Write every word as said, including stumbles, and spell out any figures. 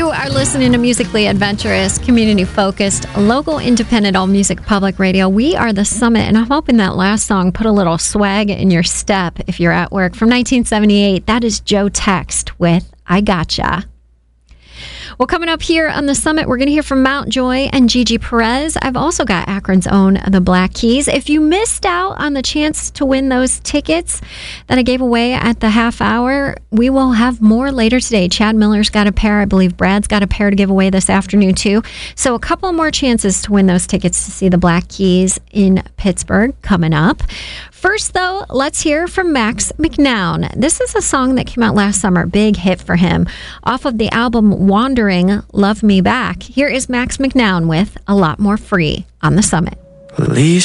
You are listening to Musically Adventurous, community-focused, local, independent, all-music public radio. We are The Summit, and I'm hoping that last song put a little swag in your step if you're at work. From nineteen seventy-eight, that is Joe Text with I Gotcha. Well, coming up here on The Summit, we're going to hear from Mountjoy and Gigi Perez. I've also got Akron's own The Black Keys. If you missed out on the chance to win those tickets that I gave away at the half hour, we will have more later today. Chad Miller's got a pair. I believe Brad's got a pair to give away this afternoon, too. So a couple more chances to win those tickets to see The Black Keys in Pittsburgh coming up. First, though, let's hear from Max McNown. This is a song that came out last summer, big hit for him, off of the album Wandering, Love Me Back. Here is Max McNown with A Lot More Free on The Summit. Least